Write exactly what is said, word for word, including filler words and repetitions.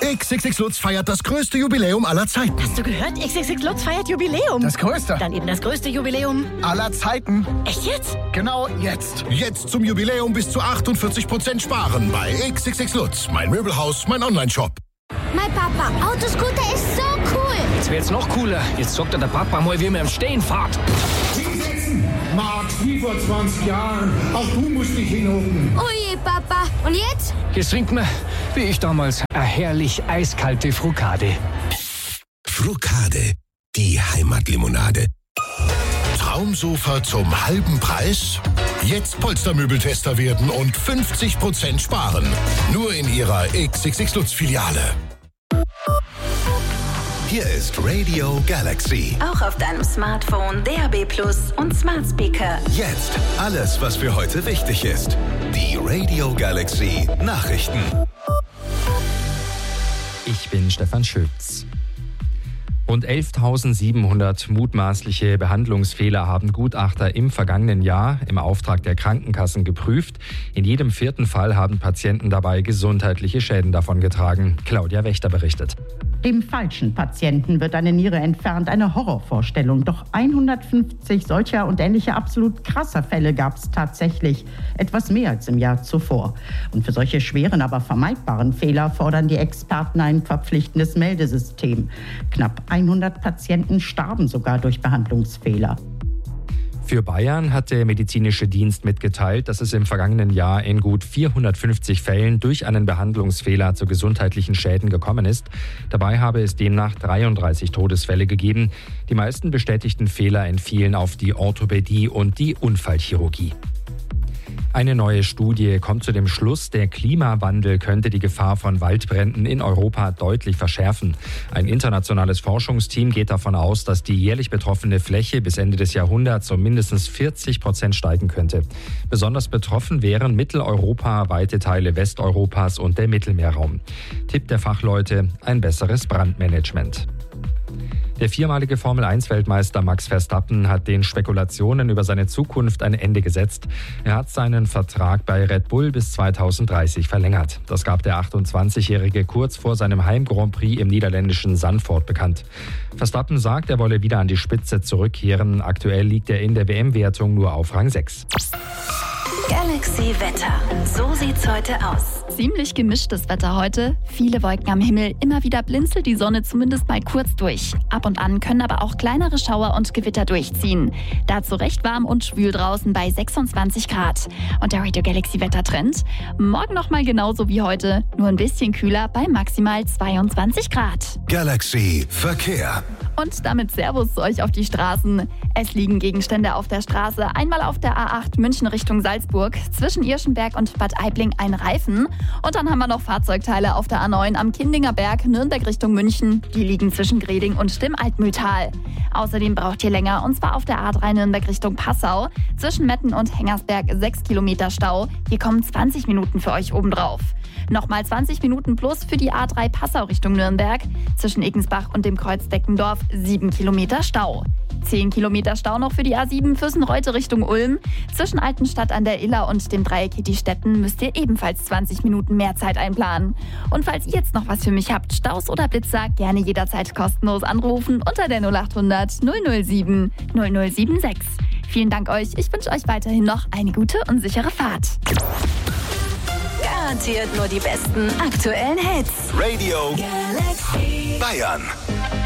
X X X Lutz feiert das größte Jubiläum aller Zeiten. Hast du gehört? X X X Lutz feiert Jubiläum. Das größte? Dann eben das größte Jubiläum aller Zeiten. Echt jetzt? Genau jetzt. Jetzt zum Jubiläum bis zu achtundvierzig Prozent sparen bei X X X Lutz. Mein Möbelhaus, mein Onlineshop. Mein Papa, Autoscooter ist so cool. Jetzt wird's noch cooler. Jetzt sagt er der Papa mal, wie man im Stehen fährt. Hinsetzen, Max, wie vor zwanzig Jahren. Auch du musst dich hinhocken. Oje, Papa. Und jetzt? Jetzt trinkt man, wie ich damals, eine herrlich eiskalte Frucade. Frucade, die Heimatlimonade. Traumsofa zum halben Preis? Jetzt Polstermöbeltester werden und fünfzig Prozent sparen. Nur in Ihrer X X X Lutz Filiale. Hier ist Radio Galaxy. Auch auf deinem Smartphone, D A B Plus und Smart Speaker. Jetzt alles, was für heute wichtig ist. Die Radio Galaxy Nachrichten. Ich bin Stefan Schütz. Rund elftausendsiebenhundert mutmaßliche Behandlungsfehler haben Gutachter im vergangenen Jahr im Auftrag der Krankenkassen geprüft. In jedem vierten Fall haben Patienten dabei gesundheitliche Schäden davongetragen. Claudia Wächter berichtet. Dem falschen Patienten wird eine Niere entfernt, eine Horrorvorstellung. Doch hundertfünfzig solcher und ähnlicher absolut krasser Fälle gab es tatsächlich. Etwas mehr als im Jahr zuvor. Und für solche schweren, aber vermeidbaren Fehler fordern die Experten ein verpflichtendes Meldesystem. Knapp hundert Patienten starben sogar durch Behandlungsfehler. Für Bayern hat der medizinische Dienst mitgeteilt, dass es im vergangenen Jahr in gut vierhundertfünfzig Fällen durch einen Behandlungsfehler zu gesundheitlichen Schäden gekommen ist. Dabei habe es demnach dreiunddreißig Todesfälle gegeben. Die meisten bestätigten Fehler entfielen auf die Orthopädie und die Unfallchirurgie. Eine neue Studie kommt zu dem Schluss, der Klimawandel könnte die Gefahr von Waldbränden in Europa deutlich verschärfen. Ein internationales Forschungsteam geht davon aus, dass die jährlich betroffene Fläche bis Ende des Jahrhunderts um mindestens vierzig Prozent steigen könnte. Besonders betroffen wären Mitteleuropa, weite Teile Westeuropas und der Mittelmeerraum. Tipp der Fachleute: ein besseres Brandmanagement. Der viermalige Formel eins Weltmeister Max Verstappen hat den Spekulationen über seine Zukunft ein Ende gesetzt. Er hat seinen Vertrag bei Red Bull bis zweitausenddreißig verlängert. Das gab der achtundzwanzigjährige kurz vor seinem Heim-Grand Prix im niederländischen Zandvoort bekannt. Verstappen sagt, er wolle wieder an die Spitze zurückkehren. Aktuell liegt er in der W M-Wertung nur auf Rang sechs. Galaxy Wetter. So sieht's heute aus. Ziemlich gemischtes Wetter heute. Viele Wolken am Himmel. Immer wieder blinzelt die Sonne zumindest mal kurz durch. Ab und an können aber auch kleinere Schauer und Gewitter durchziehen. Dazu recht warm und schwül draußen bei sechsundzwanzig Grad. Und der Radio Galaxy Wettertrend? Morgen nochmal genauso wie heute. Nur ein bisschen kühler bei maximal zweiundzwanzig Grad. Galaxy Verkehr. Und damit Servus zu euch auf die Straßen. Es liegen Gegenstände auf der Straße. Einmal auf der A acht München Richtung Salzburg. Zwischen Irschenberg und Bad Aibling ein Reifen. Und dann haben wir noch Fahrzeugteile auf der A neun am Kindinger Berg, Nürnberg Richtung München. Die liegen zwischen Greding und dem Altmühltal. Außerdem braucht ihr länger, und zwar auf der A drei Nürnberg Richtung Passau. Zwischen Metten und Hengersberg sechs Kilometer Stau. Hier kommen zwanzig Minuten für euch obendrauf. Nochmal zwanzig Minuten plus für die A drei Passau Richtung Nürnberg. Zwischen Egensbach und dem Kreuz Deckendorf sieben Kilometer Stau. zehn Kilometer Stau noch für die A sieben Füssenreute Richtung Ulm. Zwischen Altenstadt an der Iller und dem Dreieck Hittistetten müsst ihr ebenfalls zwanzig Minuten mehr Zeit einplanen. Und falls ihr jetzt noch was für mich habt, Staus oder Blitzer, gerne jederzeit kostenlos anrufen unter der null achthundert null null sieben null null sieben sechs. Vielen Dank euch. Ich wünsche euch weiterhin noch eine gute und sichere Fahrt. Garantiert nur die besten aktuellen Hits. Radio Galaxy Bayern.